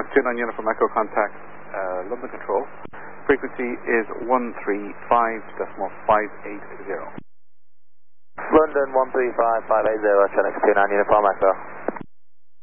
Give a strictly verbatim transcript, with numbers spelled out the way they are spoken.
two nine Uniform Echo contact uh, London Control. Frequency is one three five decimal five eight zero. London one three five five eight zero, Chinix two nine Uniform Echo.